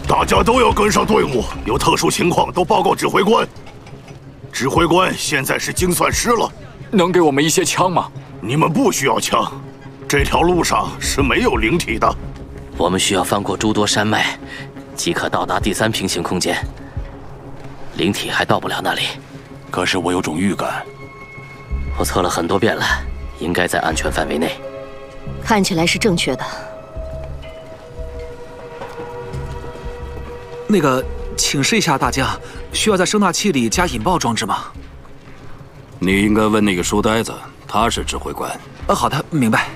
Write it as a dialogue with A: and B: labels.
A: 大家都要跟上队伍，有特殊情况都报告指挥官。指挥官现在是精算师了，
B: 能给我们一些枪吗？
A: 你们不需要枪，这条路上是没有灵体的。
C: 我们需要翻过诸多山脉，即可到达第3平行空间。灵体还到不了那里。
D: 可是我有种预感，
C: 我测了很多遍了，应该在安全范围内。
E: 看起来是正确的。
F: 那个，请示一下大家，需要在声纳器里加引爆装置吗？
D: 你应该问那个书呆子，他是指挥官。
F: 好的，明白。